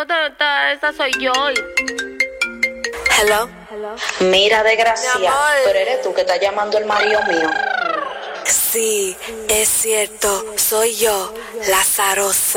esa soy yo. Hello. Mira, desgracia, Mi amor. pero eres tú que estás llamando el marido mío. Sí, es cierto, soy yo, Lazarosa.